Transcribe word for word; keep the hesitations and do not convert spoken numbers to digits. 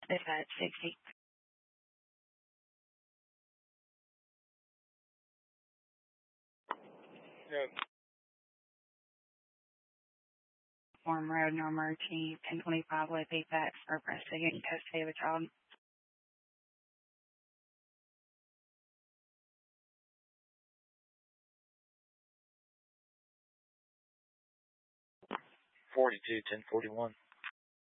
Dispatch sixty. Yep. Form Road, Normer T, ten twenty-five with Apex, or press to get in custody of a child. Forty-two, ten forty-one.